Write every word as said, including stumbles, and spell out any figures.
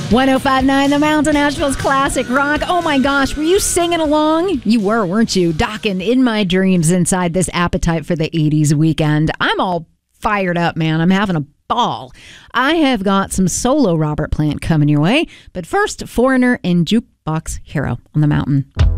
one oh five point nine The Mountain, Nashville's classic rock. Oh my gosh, were you singing along? You were, weren't you? Docking in my dreams inside this Appetite for the eighties weekend. I'm all fired up, man. I'm having a ball. I have got some solo Robert Plant coming your way. But first, Foreigner and Jukebox Hero on the Mountain.